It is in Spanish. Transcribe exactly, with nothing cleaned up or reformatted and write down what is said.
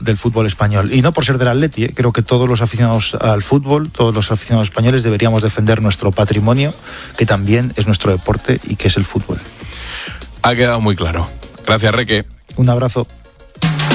del fútbol español. Y no por ser del Atleti, ¿eh? Creo que todos los aficionados al fútbol, todos los aficionados españoles deberíamos defender nuestro patrimonio, que también es nuestro deporte y que es el fútbol. Ha quedado muy claro. Gracias, Reque. Un abrazo.